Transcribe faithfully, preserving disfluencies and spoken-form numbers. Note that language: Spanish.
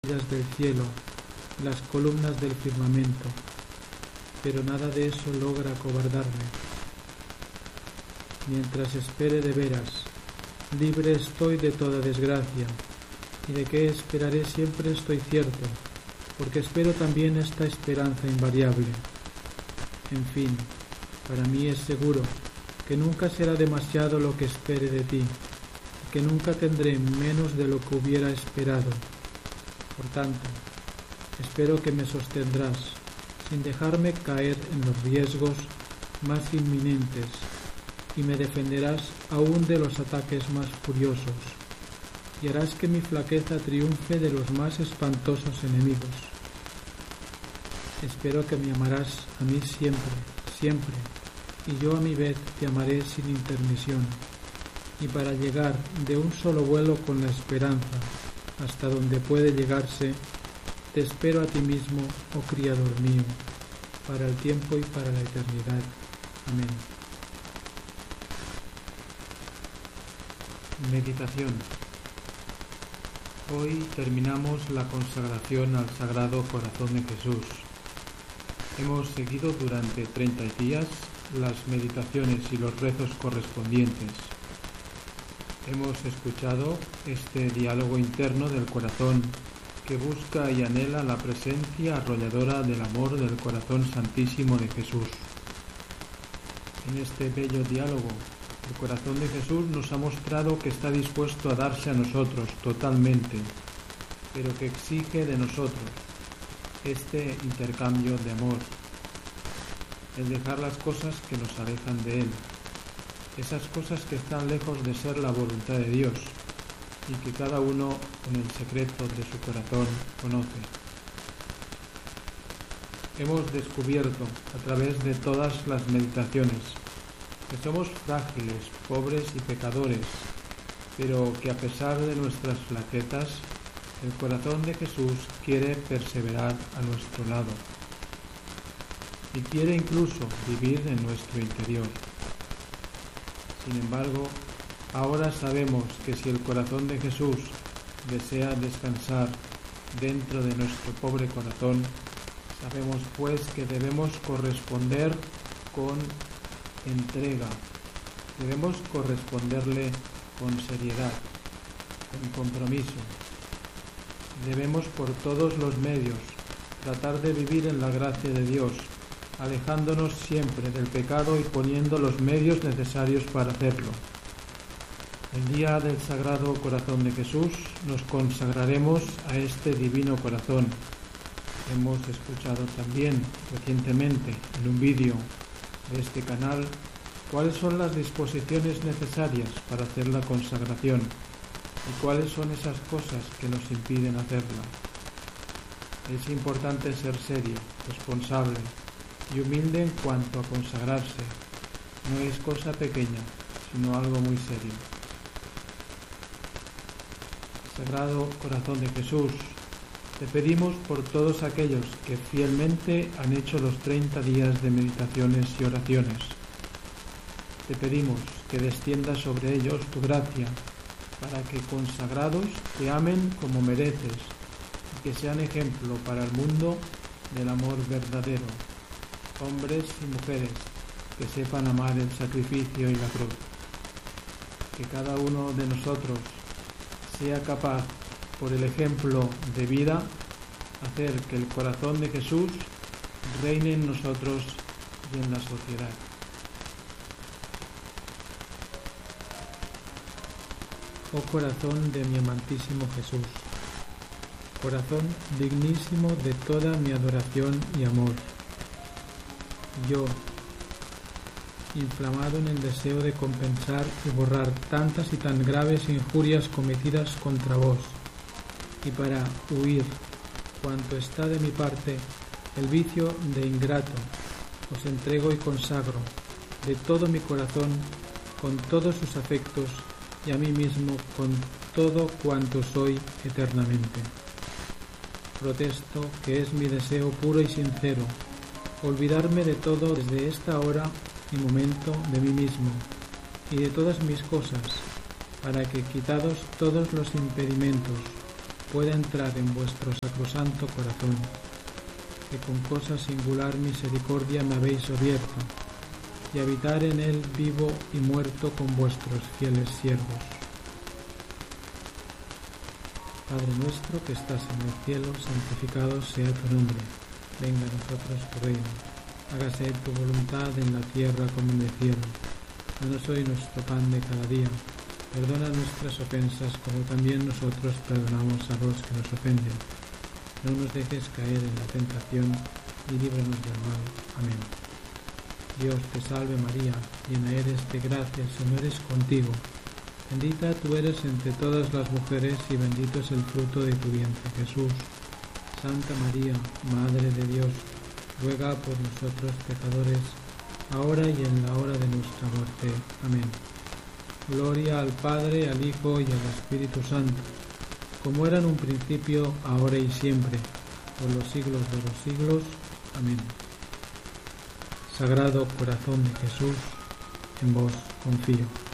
del cielo, las columnas del firmamento, pero nada de eso logra acobardarme. Mientras espere de veras, libre estoy de toda desgracia, y de qué esperaré siempre estoy cierto, porque espero también esta esperanza invariable. En fin, para mí es seguro que nunca será demasiado lo que espere de ti, y que nunca tendré menos de lo que hubiera esperado. Por tanto, espero que me sostendrás, sin dejarme caer en los riesgos más inminentes, y me defenderás aún de los ataques más furiosos, y harás que mi flaqueza triunfe de los más espantosos enemigos. Espero que me amarás a mí siempre, siempre, y yo a mi vez te amaré sin intermisión, y para llegar de un solo vuelo con la esperanza hasta donde puede llegarse, te espero a ti mismo, oh Criador mío, para el tiempo y para la eternidad. Amén. Meditación. Hoy terminamos la consagración al Sagrado Corazón de Jesús. Hemos seguido durante treinta días las meditaciones y los rezos correspondientes. Hemos escuchado este diálogo interno del corazón que busca y anhela la presencia arrolladora del amor del corazón santísimo de Jesús. En este bello diálogo, el corazón de Jesús nos ha mostrado que está dispuesto a darse a nosotros totalmente, pero que exige de nosotros este intercambio de amor, el dejar las cosas que nos alejan de Él, esas cosas que están lejos de ser la voluntad de Dios y que cada uno en el secreto de su corazón conoce. Hemos descubierto a través de todas las meditaciones que somos frágiles, pobres y pecadores, pero que a pesar de nuestras flaquezas, el corazón de Jesús quiere perseverar a nuestro lado y quiere incluso vivir en nuestro interior. Sin embargo, ahora sabemos que si el corazón de Jesús desea descansar dentro de nuestro pobre corazón, sabemos pues que debemos corresponder con entrega, debemos corresponderle con seriedad, con compromiso. Debemos por todos los medios tratar de vivir en la gracia de Dios, alejándonos siempre del pecado y poniendo los medios necesarios para hacerlo. El día del Sagrado Corazón de Jesús nos consagraremos a este divino corazón. Hemos escuchado también recientemente en un vídeo de este canal cuáles son las disposiciones necesarias para hacer la consagración y cuáles son esas cosas que nos impiden hacerla. Es importante ser serio, responsable y humilde en cuanto a consagrarse. No es cosa pequeña, sino algo muy serio. Sagrado Corazón de Jesús, te pedimos por todos aquellos que fielmente han hecho los treinta días de meditaciones y oraciones. Te pedimos que descienda sobre ellos tu gracia, para que consagrados te amen como mereces y que sean ejemplo para el mundo del amor verdadero. Hombres y mujeres que sepan amar el sacrificio y la cruz. Que cada uno de nosotros sea capaz, por el ejemplo de vida, hacer que el corazón de Jesús reine en nosotros y en la sociedad. Oh corazón de mi amantísimo Jesús, corazón dignísimo de toda mi adoración y amor, yo, inflamado en el deseo de compensar y borrar tantas y tan graves injurias cometidas contra vos, y para huir cuanto está de mi parte el vicio de ingrato, os entrego y consagro de todo mi corazón, con todos sus afectos, y a mí mismo con todo cuanto soy eternamente. Protesto que es mi deseo puro y sincero olvidarme de todo desde esta hora y momento de mí mismo y de todas mis cosas, para que, quitados todos los impedimentos, pueda entrar en vuestro sacrosanto corazón, que con cosa singular misericordia me habéis abierto, y habitar en él vivo y muerto con vuestros fieles siervos. Padre nuestro que estás en el cielo, santificado sea tu nombre. Venga a nosotros tu reino. Hágase tu voluntad en la tierra como en el cielo. Danos hoy nuestro pan de cada día. Perdona nuestras ofensas como también nosotros perdonamos a los que nos ofenden. No nos dejes caer en la tentación y líbranos del mal. Amén. Dios te salve María, llena eres de gracia, el Señor es contigo. Bendita tú eres entre todas las mujeres y bendito es el fruto de tu vientre, Jesús. Santa María, Madre de Dios, ruega por nosotros pecadores, ahora y en la hora de nuestra muerte. Amén. Gloria al Padre, al Hijo y al Espíritu Santo, como era en un principio, ahora y siempre, por los siglos de los siglos. Amén. Sagrado Corazón de Jesús, en vos confío.